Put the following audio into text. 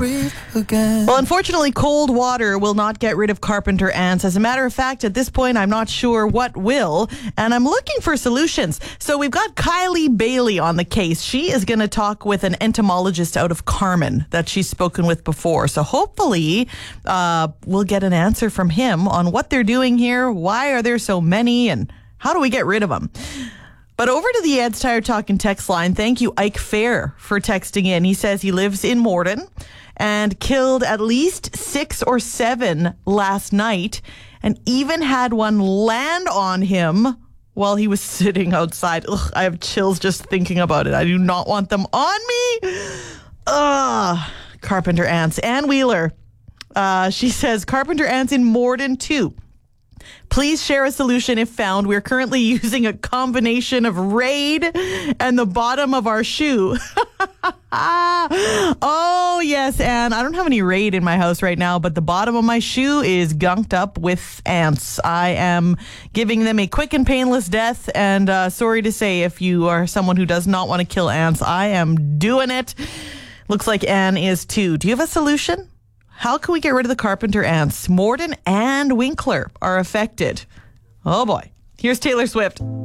breathe again. Well, unfortunately, cold water will not get rid of carpenter ants. As a matter of fact, at this point, I'm not sure what will, and I'm looking for solutions. So we've got Kylie Bailey on the case. She is going to talk with an entomologist out of Carmen that she's spoken with before. So hopefully we'll get an answer from him on what they're doing here, why are there so many, and how do we get rid of them? But over to the Ed's Tire Talk and text line. Thank you, Ike Fair, for texting in. He says he lives in Morden and killed at least 6 or 7 last night and even had one land on him while he was sitting outside. Ugh, I have chills just thinking about it. I do not want them on me. Ugh, carpenter ants. Ann Wheeler, she says, carpenter ants in Morden too. Please share a solution if found. We're currently using a combination of Raid and the bottom of our shoe. Oh, yes, Anne. I don't have any Raid in my house right now, but the bottom of my shoe is gunked up with ants. I am giving them a quick and painless death, and sorry to say, if you are someone who does not want to kill ants, I am doing it. Looks like Anne is too. Do you have a solution? How can we get rid of the carpenter ants? Morden and Winkler are affected. Oh boy. Here's Taylor Swift.